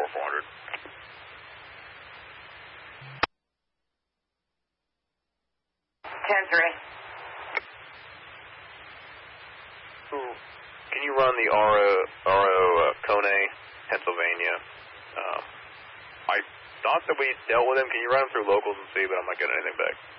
400. Can you run the RO Kone, Pennsylvania? I thought that we dealt with him. Can you run him through locals and see, but I'm not getting anything back.